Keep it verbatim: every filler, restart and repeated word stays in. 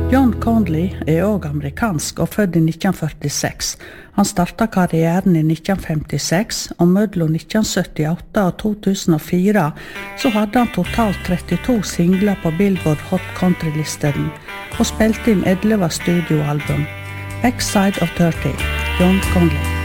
John Conley er også amerikansk og født i nitten førtiseks. Han startet karrieren i nitten femtiseks, og mellom nitten syttiåtte og to tusen og fire så hadde han totalt trettito singler på Billboard Hot Country-listen og spilte inn elleve studioalbum. Backside of thirty, John Conley.